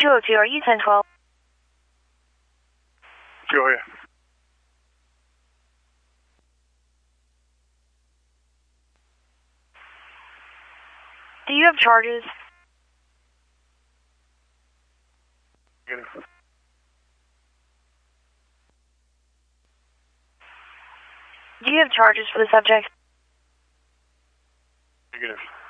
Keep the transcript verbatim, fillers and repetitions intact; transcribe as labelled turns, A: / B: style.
A: two oh two, are you ten twelve?
B: Julia.
A: Do you have charges?
B: Negative.
A: Do you have charges for the subject?
B: Negative.